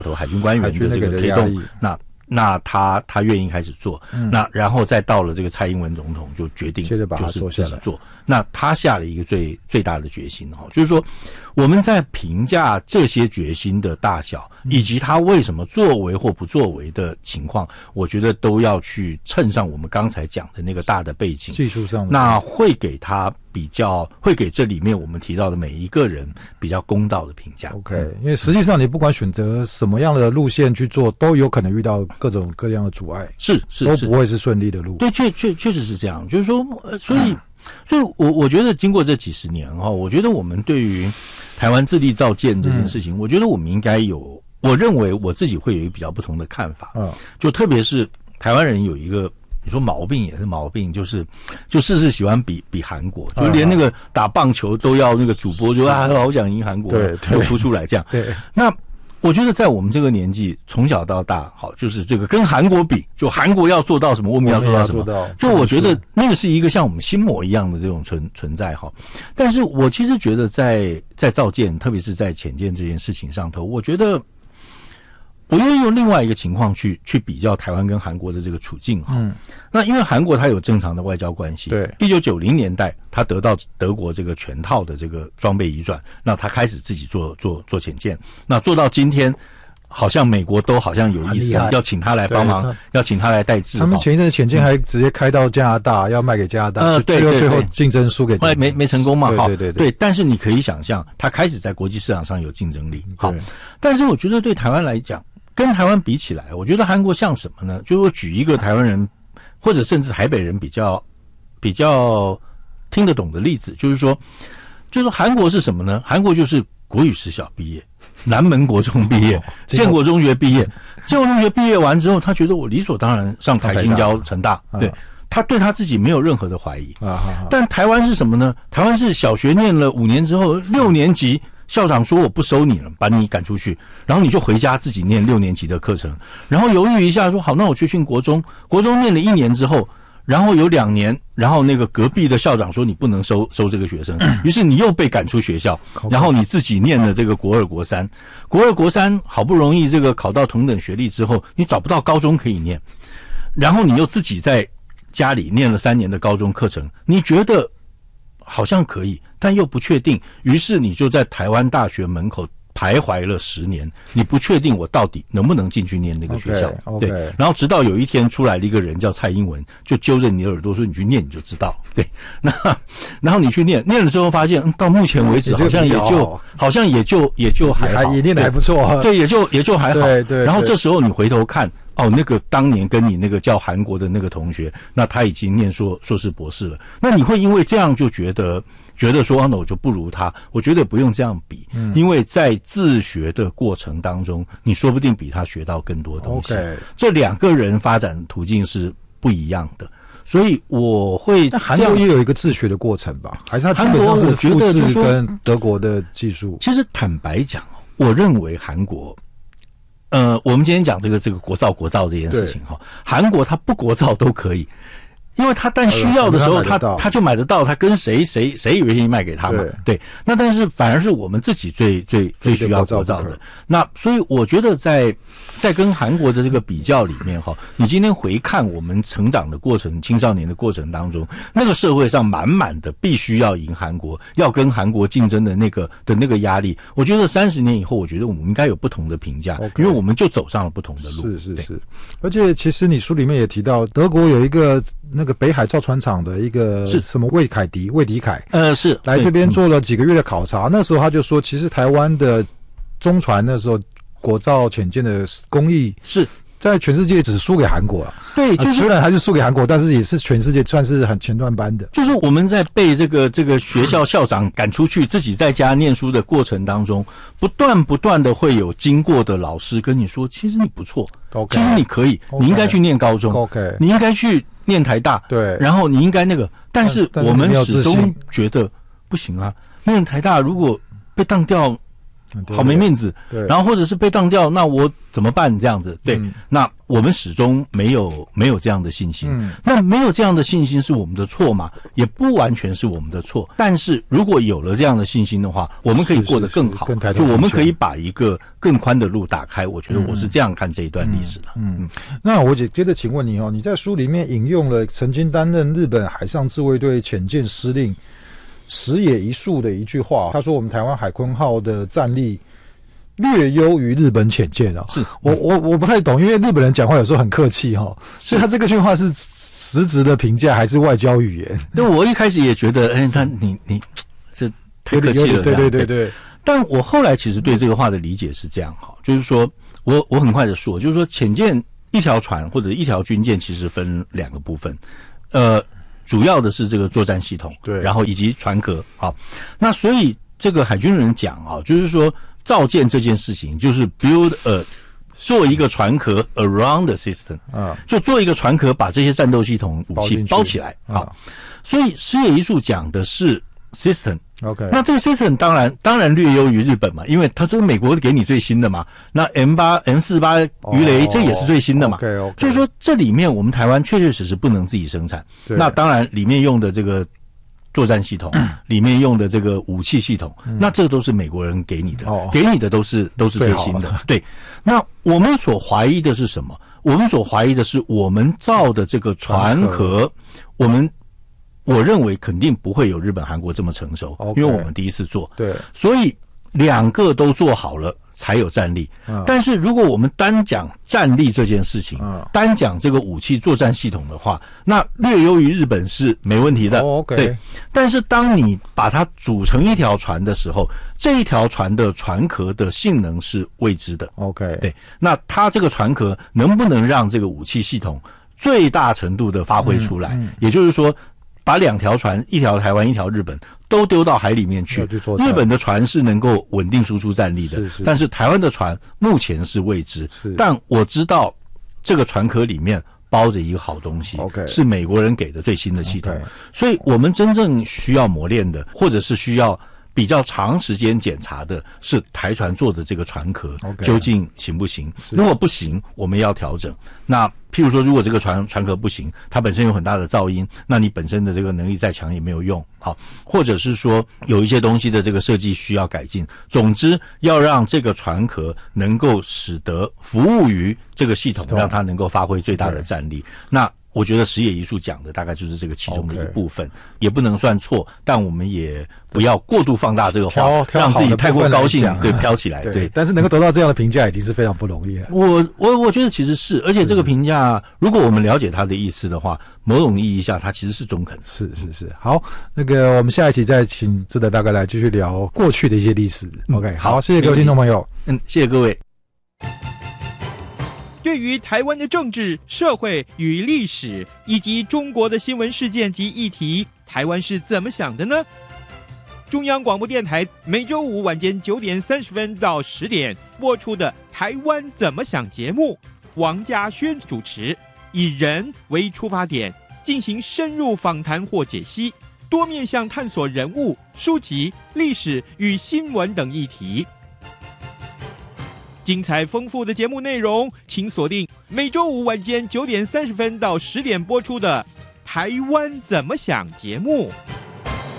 海军官员的这个推动，那他愿意开始做，那然后再到了这个蔡英文总统就决定就是自己做，那他下了一个最大的决心就是说我们在评价这些决心的大小，以及他为什么作为或不作为的情况，我觉得都要去衬上我们刚才讲的那个大的背景， 技术上的， 那会给他会给这里面我们提到的每一个人比较公道的评价。 OK， 因为实际上你不管选择什么样的路线去做，都有可能遇到各种各样的阻碍， 是都不会是顺利的路。 对，确实是这样。就是说，所以我觉得经过这几十年我觉得我们对于台湾自力造舰这件事情，我觉得我们应该有，我认为我自己会有一个比较不同的看法。就特别是台湾人有一个。你说毛病也是毛病，就事事喜欢比韩国，就连那个打棒球都要那个主播就好想赢韩国，都突出来这样。 对， 那我觉得在我们这个年纪，从小到大，就是这个跟韩国比，就韩国要做到什么，我们要做到什么，就我觉得那个是一个像我们心魔一样的这种存在但是我其实觉得在造舰，特别是在潜舰这件事情上头，我觉得。我又用另外一个情况去比较台湾跟韩国的这个处境那因为韩国它有正常的外交关系， 对 ，1990年代它得到德国这个全套的这个装备移转，那它开始自己做潜舰，那做到今天，好像美国都好像有意思要请他来帮忙，要请他来代制。 他们前一阵的潜舰还直接开到加拿大，要卖给加拿大，最后竞争输给没成功嘛？ 对。 但是你可以想象，他开始在国际市场上有竞争力。好，但是我觉得对台湾来讲。跟台湾比起来，我觉得韩国像什么呢？就我举一个台湾人或者甚至台北人比较听得懂的例子，就是韩国是什么呢？韩国就是国语实小毕业，南门国中毕业，建国中学毕业，建国中学毕业完之后，他觉得我理所当然上台清交成大，对。他对他自己没有任何的怀疑但台湾是什么呢？台湾是小学念了5年之后，6年级。校长说我不收你了，把你赶出去，然后你就回家自己念6年级的课程，然后犹豫一下说好，那我去训国中念了1年之后，然后有2年，然后那个隔壁的校长说你不能收这个学生，于是你又被赶出学校，然后你自己念了这个国2国3，国2国3好不容易这个考到同等学历之后，你找不到高中可以念，然后你又自己在家里念了3年的高中课程，你觉得好像可以，但又不确定，于是你就在台湾大学门口徘徊了10年，你不确定我到底能不能进去念那个学校。对，然后直到有一天出来了一个人叫蔡英文，就揪着你的耳朵说你去念你就知道。对，那然后你去念了之后发现，到目前为止好像也就还好， 也念得还不错。 对，也就还好。 对。 然后这时候你回头看。那个当年跟你那个叫韩国的那个同学，那他已经念硕士博士了，那你会因为这样就觉得说那我就不如他？我觉得不用这样比，因为在自学的过程当中，你说不定比他学到更多东西。这2个人发展途径是不一样的，所以我会。 那韩国也有一个自学的过程吧？还是他基本上是复制跟德国的技术？ 其实坦白讲，我认为韩国。我们今天讲这个国造这件事情韩国它不国造都可以，因为他但需要的时候他就买得到，他跟谁也愿意卖给他嘛。对，那但是反而是我们自己最需要国造的。那所以我觉得在跟韩国的这个比较里面你今天回看我们成长的过程，青少年的过程当中，那个社会上满满的必须要赢韩国，要跟韩国竞争的那个压力，我觉得30年以后，我觉得我们应该有不同的评价，因为我们就走上了不同的路。 是。而且其实你书里面也提到，德国有一个那个北海造船厂的一个什么魏迪凯， 是来这边做了几个月的考察，那时候他就说，其实台湾的中船那时候国造潜舰的工艺是在全世界只输给韩国了。 对，就是虽然还是输给韩国，但是也是全世界算是很前段班的。 就是我们在被这个学校校长赶出去，自己在家念书的过程当中，不断的会有经过的老师跟你说，其实你不错，其实你可以，你应该去念高中，你应该去念台大， 对， 然后你应该那个，但是我们始终觉得不行啊，念台大如果被当掉。好没面子，然后或者是被当掉，那我怎么办？这样子，对，那我们始终没有这样的信心。那没有这样的信心是我们的错吗？也不完全是我们的错。但是如果有了这样的信心的话，我们可以过得更好，就我们可以把一个更宽的路打开。我觉得我是这样看这一段历史的。 那我接着请问你哦，你在书里面引用了曾经担任日本海上自卫队潜舰司令石野一树的一句话，他说我们台湾海鲲号的战力略优于日本潜舰哦。 是我不太懂，因为日本人讲话有时候很客气哈，所以他这个句话是实质的评价还是外交语言？ 那我一开始也觉得，你这太客气了， 对。 但我后来其实对这个话的理解是这样哈，就是说我很快的说，就是说潜舰一条船或者一条军舰其实分两个部分，主要的是这个作战系统， 对， 然后以及船壳。好，那所以这个海军人讲啊，就是说造舰这件事情就是 build a 做一个船壳 around the system， 就做一个船壳把这些战斗系统武器包起来。好，所以石野一树讲的是 system。OK， 那这个 system 当然略优于日本嘛，因为他说美国给你最新的嘛，那 M48 鱼雷这也是最新的嘛。 OK， 就是说这里面我们台湾确实不能自己生产。那当然里面用的这个作战系统，里面用的这个武器系统，那这个都是美国人给你的，给你的都是最新的。对，那我们所怀疑的是什么？我们所怀疑的是我们造的这个船壳，我认为肯定不会有日本、韩国这么成熟，因为我们第一次做。 对， 所以两个都做好了才有战力。但是如果我们单讲战力这件事情，单讲这个武器作战系统的话，那略优于日本是没问题的。对，但是当你把它组成一条船的时候，这一条船的船壳的性能是未知的。对，那它这个船壳能不能让这个武器系统最大程度的发挥出来？也就是说，把两条船，一条台湾，一条日本，都丢到海里面去。日本的船是能够稳定输出战力的，但是台湾的船目前是未知。但我知道这个船壳里面包着一个好东西，是美国人给的最新的系统。所以我们真正需要磨练的，或者是需要比较长时间检查的是台船做的这个船壳究竟行不行？如果不行，我们要调整。那譬如说，如果这个船壳不行，它本身有很大的噪音，那你本身的这个能力再强也没有用。好，或者是说有一些东西的这个设计需要改进。总之，要让这个船壳能够使得服务于这个系统，让它能够发挥最大的战力。那我觉得石野一树讲的大概就是这个其中的一部分，也不能算错，但我们也不要过度放大这个话，让自己太过高兴，对，飘起来，对。 但是能够得到这样的评价已经是非常不容易了。 我觉得其实是，而且这个评价，如果我们了解它的意思的话，某种意义下它其实是中肯的。 是。好，那个我们下一期再请志德大哥来继续聊过去的一些历史。OK， 好，谢谢各位听众朋友。 谢谢各位。 对于台湾的政治、社会与历史，以及中国的新闻事件及议题，台湾是怎么想的呢？中央广播电台每周五晚间9点30分到10点播出的《台湾怎么想》节目，王家轩主持，以人为出发点，进行深入访谈或解析，多面向探索人物、书籍、历史与新闻等议题。精彩丰富的节目内容，请锁定每周五晚间9点30分到10点播出的《台湾怎么想》节目。